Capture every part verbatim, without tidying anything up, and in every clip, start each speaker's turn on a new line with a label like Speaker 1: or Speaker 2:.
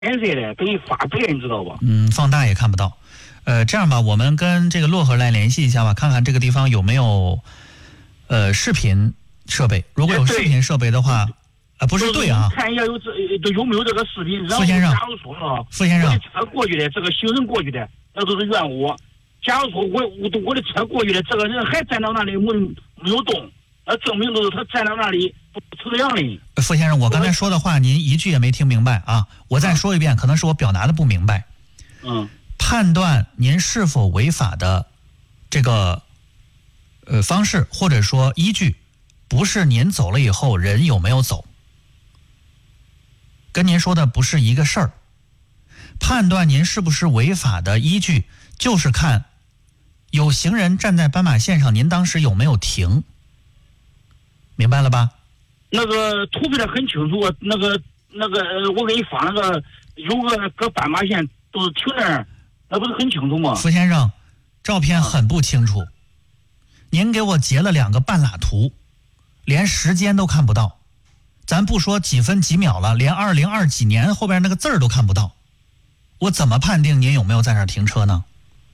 Speaker 1: 颜色的，等于发白，你知道吧？
Speaker 2: 嗯，放大也看不到。呃，这样吧，我们跟这个漯河来联系一下吧，看看这个地方有没有呃视频设备。如果有视频设备的话，呃，不是对啊。
Speaker 1: 看一下有这有没有这个视频。
Speaker 2: 傅先生，
Speaker 1: 假如说了，
Speaker 2: 傅先生，
Speaker 1: 我的车过去的，这个行人过去的，那都是怨我。假如说我我我的车过去的，这个人还站到那里没没有动，那证明就是他站到那里不这样的。
Speaker 2: 傅先生，我刚才说的话您一句也没听明白啊！我再说一遍，可能是我表达的不明白。
Speaker 1: 嗯。
Speaker 2: 判断您是否违法的这个呃方式或者说依据，不是您走了以后人有没有走，跟您说的不是一个事儿。判断您是不是违法的依据，就是看有行人站在斑马线上，您当时有没有停，明白了吧？
Speaker 1: 那个图片的很清楚，那个那个我给你发那个有个搁斑马线都是停那儿。那不是很清楚吗？
Speaker 2: 傅先生，照片很不清楚。您给我截了两个半拉图，连时间都看不到。咱不说几分几秒了，连二零二几年后边那个字儿都看不到。我怎么判定您有没有在那儿停车呢？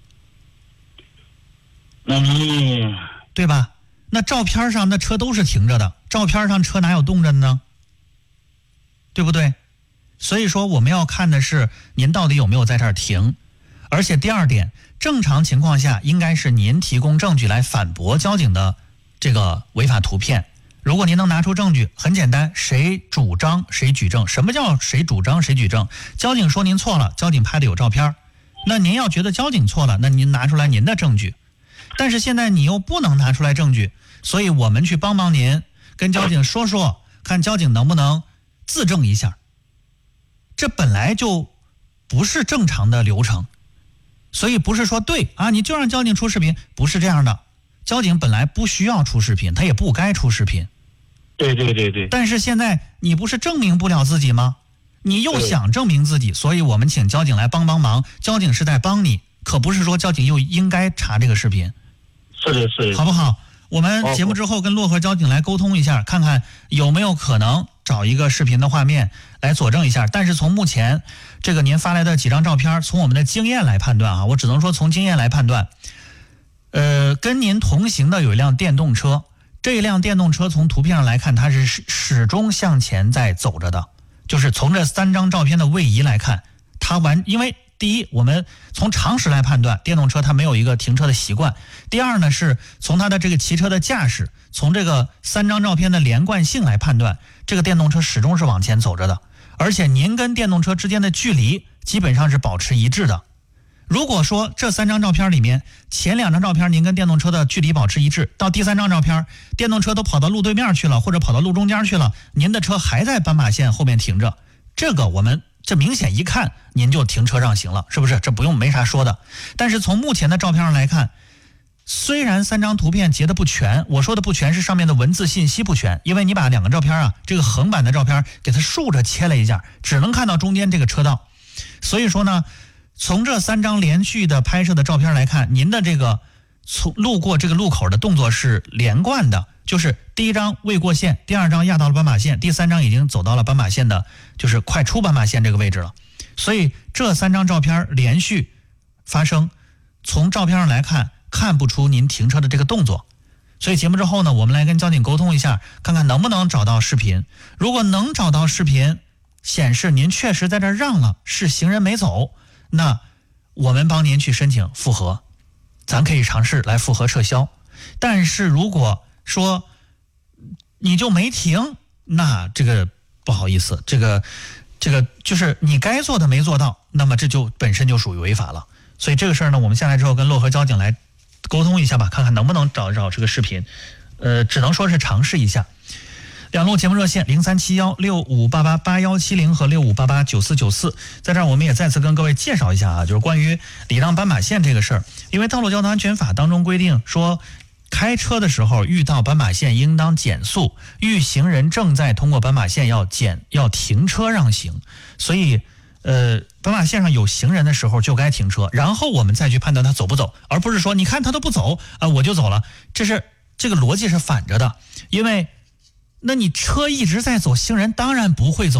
Speaker 1: 那你
Speaker 2: 对吧？那照片上那车都是停着的，照片上车哪有动着呢？对不对？所以说我们要看的是您到底有没有在这儿停。而且第二点，正常情况下应该是您提供证据来反驳交警的这个违法图片。如果您能拿出证据，很简单，谁主张谁举证。什么叫谁主张谁举证？交警说您错了，交警拍的有照片，那您要觉得交警错了，那您拿出来您的证据。但是现在你又不能拿出来证据，所以我们去帮帮您，跟交警说说，看交警能不能自证一下。这本来就不是正常的流程。所以不是说对啊，你就让交警出视频，不是这样的。交警本来不需要出视频，他也不该出视频。
Speaker 1: 对对对对。
Speaker 2: 但是现在你不是证明不了自己吗？你又想证明自己，所以我们请交警来帮帮忙。交警是在帮你，可不是说交警又应该查这个视频。
Speaker 1: 是的，是的。
Speaker 2: 好不好？我们节目之后跟漯河交警来沟通一下，看看有没有可能找一个视频的画面来佐证一下。但是从目前这个您发来的几张照片，从我们的经验来判断啊，我只能说从经验来判断，呃，跟您同行的有一辆电动车，这一辆电动车从图片上来看，它是始终向前在走着的，就是从这三张照片的位移来看，它完，因为第一，我们从常识来判断，电动车它没有一个停车的习惯。第二呢，是从它的这个骑车的架势，从这个三张照片的连贯性来判断，这个电动车始终是往前走着的。而且您跟电动车之间的距离基本上是保持一致的。如果说这三张照片里面，前两张照片您跟电动车的距离保持一致，到第三张照片，电动车都跑到路对面去了，或者跑到路中间去了，您的车还在斑马线后面停着，这个我们这明显一看您就停车让行了，是不是？这不用没啥说的。但是从目前的照片上来看，虽然三张图片截的不全，我说的不全是上面的文字信息不全，因为你把两个照片啊，这个横版的照片给它竖着切了一下，只能看到中间这个车道。所以说呢，从这三张连续的拍摄的照片来看，您的这个从路过这个路口的动作是连贯的，就是第一张未过线，第二张压到了斑马线，第三张已经走到了斑马线的，就是快出斑马线这个位置了。所以这三张照片连续发生，从照片上来看看不出您停车的这个动作。所以节目之后呢，我们来跟交警沟通一下，看看能不能找到视频。如果能找到视频显示您确实在这让了，是行人没走，那我们帮您去申请复核，咱可以尝试来复核撤销。但是如果说你就没停，那这个不好意思，这个这个就是你该做的没做到，那么这就本身就属于违法了。所以这个事儿呢，我们下来之后跟漯河交警来沟通一下吧，看看能不能找找这个视频。呃，只能说是尝试一下。两路节目热线零三七幺六五八八八幺七零和六五八八九四九四，在这儿我们也再次跟各位介绍一下啊，就是关于礼让斑马线这个事儿。因为道路交通安全法当中规定说，开车的时候遇到斑马线应当减速，遇行人正在通过斑马线要减要停车让行。所以呃，斑马线上有行人的时候就该停车，然后我们再去判断他走不走，而不是说你看他都不走啊、呃，我就走了。这是这个逻辑是反着的，因为那你车一直在走，行人当然不会走了，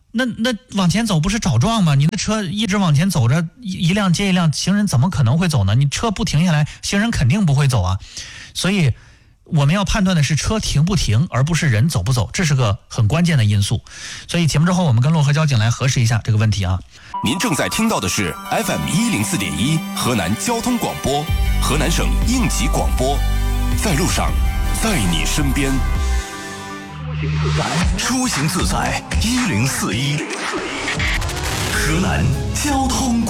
Speaker 2: 那那往前走不是找撞吗？你的车一直往前走着，一一辆接一辆，行人怎么可能会走呢？你车不停下来，行人肯定不会走啊。所以我们要判断的是车停不停，而不是人走不走，这是个很关键的因素。所以节目之后，我们跟漯河交警来核实一下这个问题啊。
Speaker 3: 您正在听到的是 F M 一零四点一河南交通广播，河南省应急广播，在路上，在你身边。
Speaker 4: 出行自在一零四一，河南交通广播。